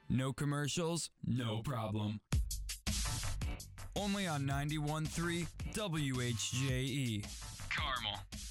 No commercials? No problem. Only on 91.3 WHJE. Carmel.